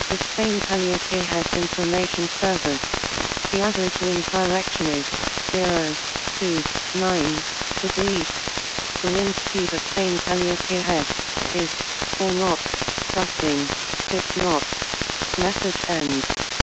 The Spain Caliente information service. The average wind direction is 029 to the east. The wind speed at Spain Caliente Head is 4 knots, gusting 6 knots. Message ends.